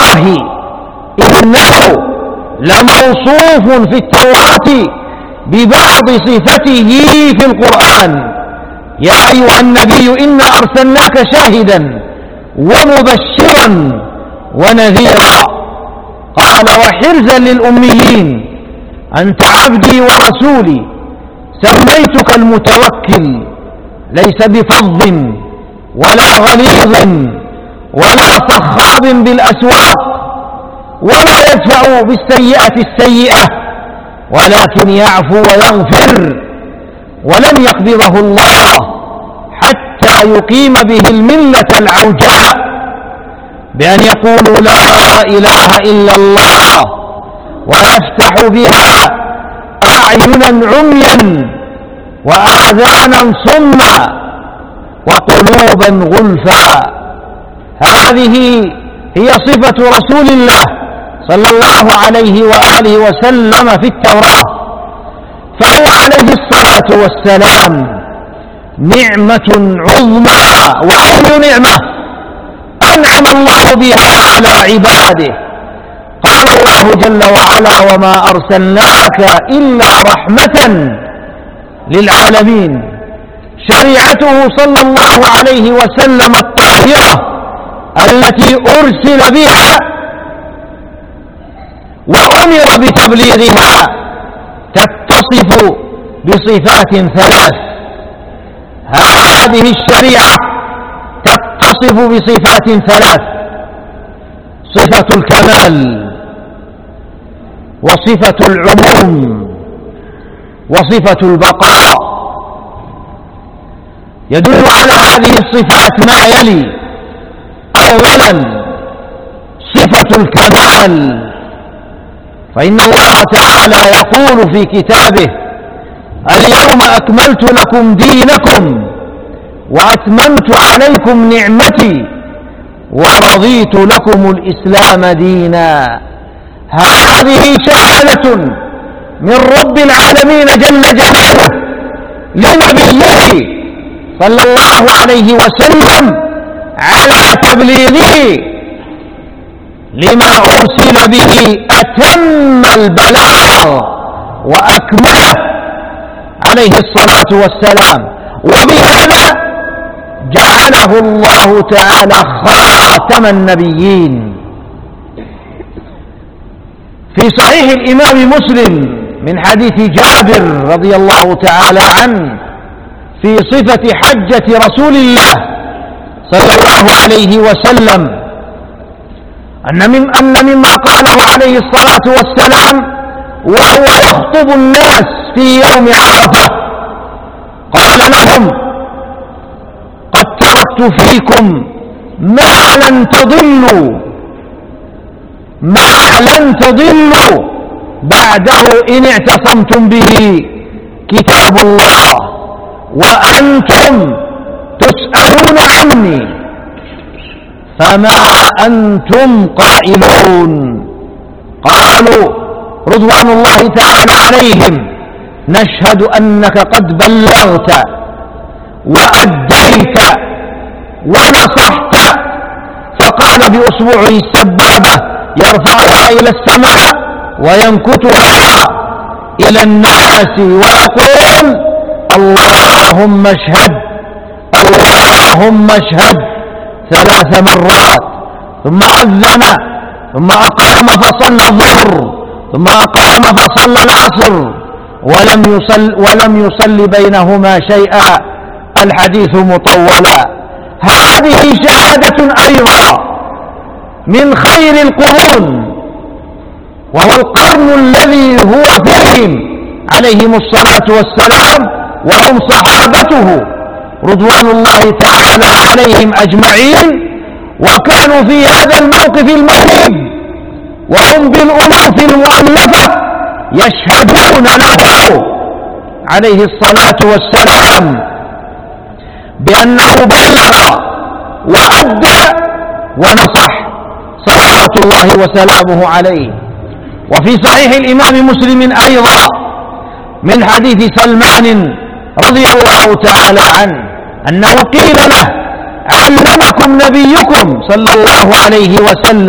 والله إنه لموصوف في التوراة ببعض صفته في القرآن. يا أيها النبي إنا أرسلناك شاهدا ومبشرا ونذيرا. قال وحرزا للأميين أنت عبدي ورسولي سميتك المتوكل ليس بفظ ولا غليظ ولا صخاب بالأسواق ولا يدفع بالسيئة السيئة ولكن يعفو ويغفر. ولن يقبضه الله حتى يقيم به الملة العوجاء بأن يقولوا لا إله إلا الله ويفتح بها أعينا عميا وآذانا صما وقلوبا غلفا. هذه هي صفة رسول الله صلى الله عليه وآله وسلم في التوراة. فهو عليه الصلاة والسلام نعمة عظمى. وأي نعمة أنعم الله بها على عباده؟ قال الله جل وعلا وما أرسلناك إلا رحمة للعالمين. شريعته صلى الله عليه وسلم الطاهرة التي أرسل بها وأمر بتبليغها تتصف بصفات ثلاث. هذه الشريعة تتصف بصفات ثلاث: صفة الكمال وصفة العموم وصفة البقاء. يدل على هذه الصفات ما يلي: أولا صفة الكمال، فإن الله تعالى يقول في كتابه: اليوم أكملت لكم دينكم وأتممت عليكم نعمتي ورضيت لكم الإسلام دينا. هذه شهادة من رب العالمين جل جلاله لنبيه صلى الله عليه وسلم على تبليغه لما أرسل به. أتم البلاغ وأكمله عليه الصلاة والسلام، وبهذا جعله الله تعالى خاتم النبيين. في صحيح الإمام مسلم من حديث جابر رضي الله تعالى عنه في صفة حجة رسول الله صلى الله عليه وسلم أن مما قاله عليه الصلاة والسلام وهو يخطب الناس في يوم عرفة قال لهم: قد تركت فيكم ما لن تضلوا بعده إن اعتصمتم به، كتاب الله وأنتم تسألون عني فما أنتم قائلون. قالوا رضوان الله تعالى عليهم: نشهد أنك قد بلغت وأديت ونصحت. فقال بأصبعه السبابة يرفعها إلى السماء وينكتها إلى الناس ويقول: اللهم اشهد اللهم اشهد 3 مرات، ثم أذن، ثم أقام فصلى الظهر، ثم أقام فصلى العصر، ولم يصل بينهما شيئا. الحديث مطولا. هذه شهادة أيضا من خير القرون، وهو القرن الذي هو فيهم عليهم الصلاة والسلام، وهم صحابته رضوان الله تعالى عليهم أجمعين، وكانوا في هذا الموقف المهيب وهم بالألوف المؤلفة يشهدون له عليه الصلاة والسلام بأنه بلغ وأدى ونصح صلوات الله وسلامه عليه. وفي صحيح الإمام مسلم أيضا من حديث سلمان رضي الله تعالى عنه أنه قيل له: علمكم نبيكم صلى الله عليه وسلم